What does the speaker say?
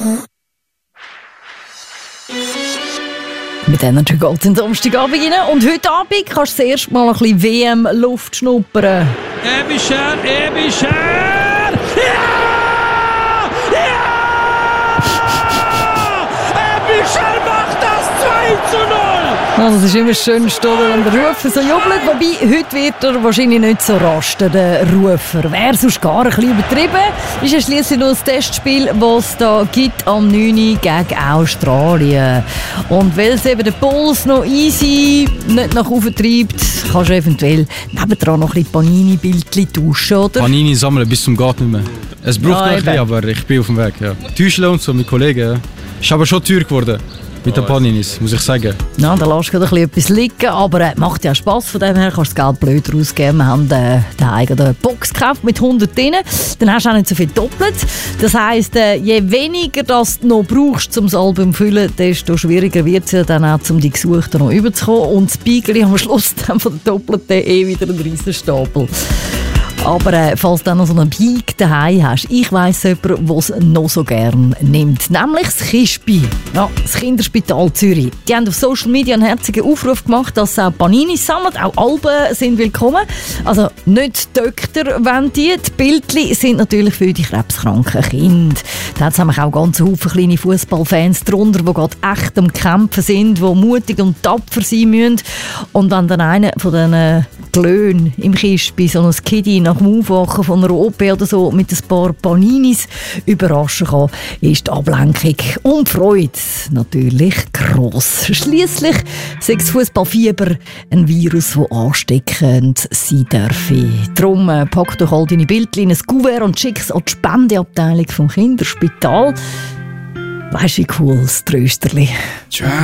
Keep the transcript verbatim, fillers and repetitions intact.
Mit Energy geht es in den Samstagabend rein. Und heute Abend kannst du das erste Mal ein bisschen W M-Luft schnuppern. Ebischer, Ebischer! Ja! Ja! Ebischer macht das zwei zu null! Also, es ist immer das Schönste, wenn der Rufer so jubelt. Wobei, heute wird er wahrscheinlich nicht so rasten, der Rufer. Wäre sonst gar ein bisschen übertrieben. Ist ja schliesslich nur das Testspiel, das es da gibt am neun Uhr gegen Australien. Und weil es eben den Puls noch easy nicht nach oben treibt, kannst du eventuell nebendran noch ein bisschen Panini-Bildchen tauschen, oder? Panini sammeln bis zum geht nicht mehr. Es braucht Ja, noch ein bisschen, aber ich bin auf dem Weg. Ja. Täuscheln und so mit Kollegen. Ja. Ist aber schon teuer geworden. Mit den Paninis, muss ich sagen. Ja, da lässt du ein bisschen etwas liegen, aber es äh, macht ja Spass. Von dem her kannst du das Geld blöd rausgeben. Wir haben äh, daheim eine Box gekauft mit hundert drin. Dann hast du auch nicht so viel doppelt. Das heisst, äh, je weniger das du noch brauchst, um das Album zu füllen, desto schwieriger wird es ja dann auch, um die Gesuchten noch überzukommen. Und das Beigeli am Schluss dann von der doppelten eh wieder ein Riesenstapel. Aber äh, falls du dann noch so einen Bike daheim hast, ich weiss jemanden, der es noch so gern nimmt. Nämlich das Kispi, ja, das Kinderspital Zürich. Die haben auf Social Media einen herzigen Aufruf gemacht, dass sie auch Panini sammeln, auch Alben sind willkommen. Also nicht die Doktor wollen die. Die Bildchen sind natürlich für die krebskranken Kinder. Da haben wir auch ganz viele kleine Fußballfans drunter, die gerade echt am Kämpfen sind, die mutig und tapfer sein müssen. Und wenn dann einer von diesen Glöhnen im Kispi, so ein Kiddy nach dem Aufwachen von einer O P oder so mit ein paar Paninis überraschen kann, ist die Ablenkung und die Freude natürlich gross. Schliesslich ist das Fußballfieber ein Virus, das ansteckend sein darf. Darum äh, pack doch all deine Bildchen in ein Kuvert und schick es an die Spendeabteilung vom Kinderspital. Weisst du, wie cool das Trösterli.